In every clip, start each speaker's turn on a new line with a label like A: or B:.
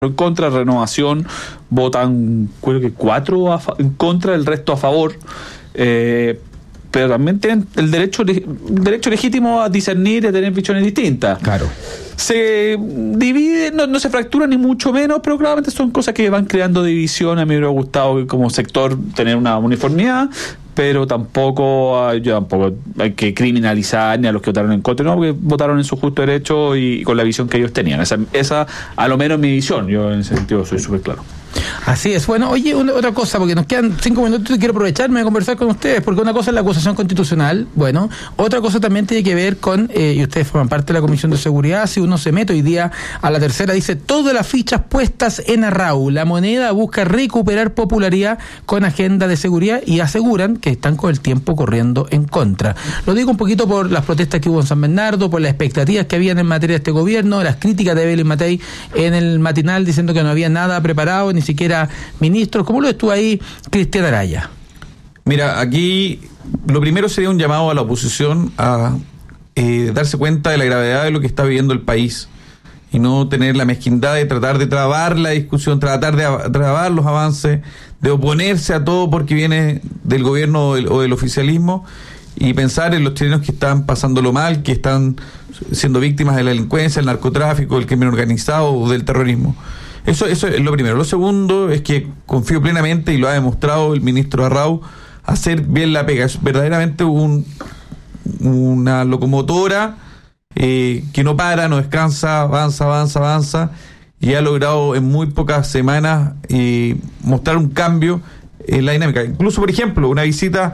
A: en contra, Renovación votan, creo que 4 en contra, el resto a favor. Pero también tienen el derecho legítimo a discernir y a tener visiones distintas.
B: Claro.
A: Se divide, no se fractura ni mucho menos, pero claramente son cosas que van creando división. A mí me hubiera gustado como sector tener una uniformidad, pero tampoco hay que criminalizar ni a los que votaron en contra, no, porque votaron en su justo derecho y con la visión que ellos tenían. Esa a lo menos mi visión. Yo en ese sentido soy súper claro.
B: Así es. Bueno, oye, otra cosa, porque nos quedan 5 minutos y quiero aprovecharme de conversar con ustedes, porque una cosa es la acusación constitucional, bueno, otra cosa también tiene que ver con, y ustedes forman parte de la Comisión de Seguridad, si uno se mete hoy día a la tercera, dice, todas las fichas puestas en Arrau, la moneda busca recuperar popularidad con agenda de seguridad y aseguran que están con el tiempo corriendo en contra. Lo digo un poquito por las protestas que hubo en San Bernardo, por las expectativas que habían en materia de este gobierno, las críticas de Evelyn Matei en el matinal diciendo que no había nada preparado, ni siquiera ministros. ¿Cómo lo ves tú ahí, Cristian Araya?
C: Mira, aquí lo primero sería un llamado a la oposición a darse cuenta de la gravedad de lo que está viviendo el país y no tener la mezquindad de tratar de trabar la discusión, tratar de trabar los avances, de oponerse a todo porque viene del gobierno o del oficialismo, y pensar en los chilenos que están pasándolo mal, que están siendo víctimas de la delincuencia, el narcotráfico, el crimen organizado o del terrorismo. Eso es lo primero. Lo segundo es que confío plenamente, y lo ha demostrado el ministro Arrau, hacer bien la pega. Es verdaderamente una locomotora que no para, no descansa, avanza, y ha logrado en muy pocas semanas mostrar un cambio en la dinámica. Incluso, por ejemplo, una visita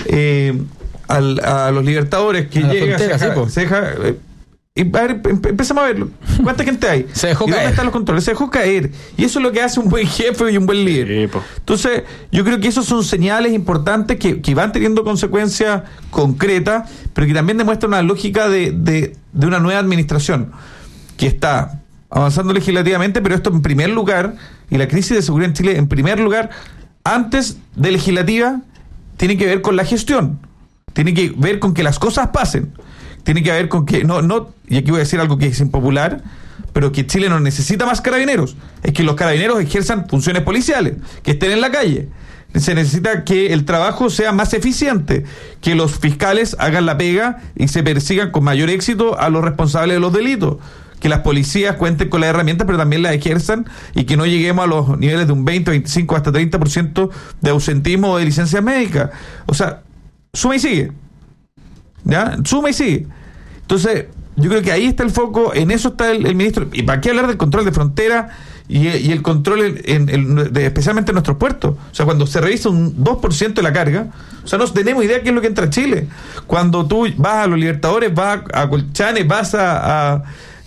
C: a los Libertadores, que llega, se deja y a ver, empezamos a verlo. ¿Cuánta gente hay?
B: Se dejó
C: ¿Y
B: caer.
C: dónde están los controles? Se dejó caer. Y eso es lo que hace un buen jefe y un buen líder. Entonces, yo creo que esos son señales importantes que van teniendo consecuencias concretas, pero que también demuestran una lógica de una nueva administración que está avanzando legislativamente, pero esto en primer lugar, y la crisis de seguridad en Chile en primer lugar, antes de legislativa, tiene que ver con la gestión. Tiene que ver con que las cosas pasen. Tiene que ver con que, y aquí voy a decir algo que es impopular, pero que Chile no necesita más carabineros. Es que los carabineros ejerzan funciones policiales, que estén en la calle. Se necesita que el trabajo sea más eficiente, que los fiscales hagan la pega y se persigan con mayor éxito a los responsables de los delitos, que las policías cuenten con las herramientas, pero también las ejerzan, y que no lleguemos a los niveles de un 20, 25, hasta 30% de ausentismo o de licencias médicas. O sea, suma y sigue. ¿Ya? Suma y sigue. Entonces, yo creo que ahí está el foco, en eso está el ministro. ¿Y para qué hablar del control de frontera y el control especialmente en nuestros puertos? O sea, cuando se revisa un 2% de la carga, o sea, no tenemos idea qué es lo que entra a Chile. Cuando tú vas a los Libertadores, vas a Colchane, vas a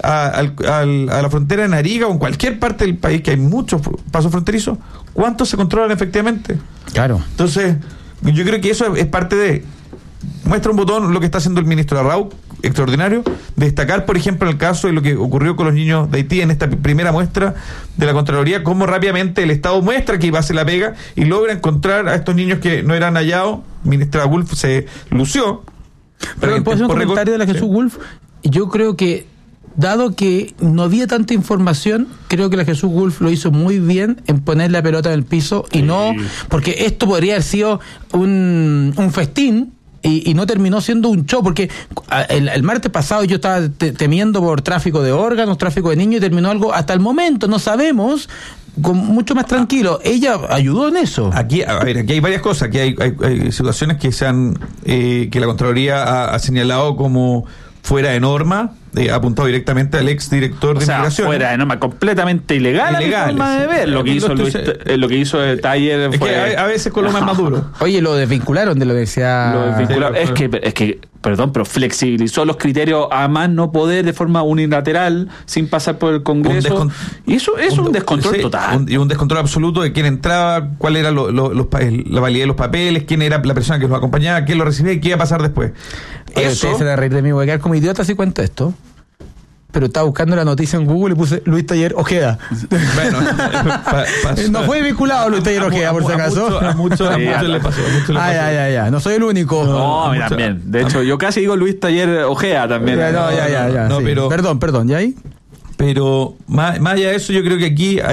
C: la frontera de Nariga o en cualquier parte del país que hay muchos pasos fronterizos, ¿cuántos se controlan efectivamente?
B: Claro.
C: Entonces, yo creo que eso es parte de... Muestra un botón lo que está haciendo el ministro Arrau, extraordinario. Destacar, por ejemplo, en el caso de lo que ocurrió con los niños de Haití en esta primera muestra de la Contraloría, cómo rápidamente el Estado muestra que iba a hacer la pega y logra encontrar a estos niños que no eran hallados. Ministra Wolf se lució.
B: Pero ¿puedo hacer un comentario de la Jesús Wolf? Yo creo que, dado que no había tanta información, creo que la Jesús Wolf lo hizo muy bien en poner la pelota en el piso y no, porque esto podría haber sido un festín y no terminó siendo un show, porque el martes pasado yo estaba temiendo por tráfico de órganos, tráfico de niños, y terminó algo, hasta el momento no sabemos, con mucho más tranquilo. Ella ayudó en eso.
C: Aquí hay varias cosas. Aquí hay situaciones que que la Contraloría ha señalado como fuera de norma, apuntado directamente al ex director de Migración.
A: Fuera de norma, completamente ilegal, mi forma de ver. Lo que hizo el Taller fue...
C: que a veces Coloma es más duro.
B: Oye, lo desvincularon de la universidad.
A: Lo desvincularon. Es que, perdón, pero flexibilizó los criterios a más no poder de forma unilateral, sin pasar por el Congreso. Y eso es un descontrol total.
C: Y un descontrol absoluto de quién entraba, cuál era la validez de los papeles, quién era la persona que los acompañaba, quién lo recibía y qué iba a pasar después.
B: Eso se va a reír de mí, voy a quedar como idiota si cuento esto. Pero estaba buscando la noticia en Google y puse Luis Taller Ojeda. Bueno, no fue vinculado Luis Taller Ojeda, por si acaso.
C: A muchos le pasó.
B: Ya. No soy el único.
A: No, mira, también. De hecho, yo casi digo Luis Taller Ojeda también.
B: Ya. No, sí. Perdón, ¿ya ahí?
C: Pero más allá de eso, yo creo que aquí